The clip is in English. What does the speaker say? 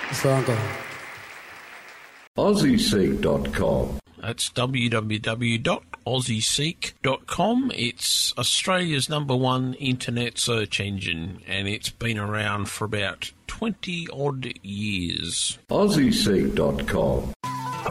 So Uncle. AussieSeek.com. That's www.aussieseek.com. It's Australia's #1 internet search engine, and it's been around for about 20-odd years. AussieSeek.com.